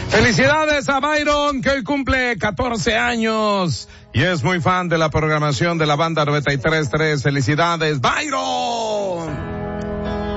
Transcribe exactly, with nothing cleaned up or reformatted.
Felicidades a Byron, que hoy cumple catorce años y es muy fan de la programación de la banda noventa y tres punto tres. Felicidades, Byron.